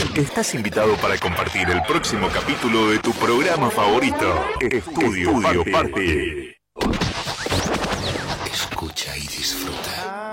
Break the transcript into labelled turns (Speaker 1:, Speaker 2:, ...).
Speaker 1: Estás invitado para compartir el próximo capítulo de tu programa favorito, Estudio Party. Escucha y disfruta.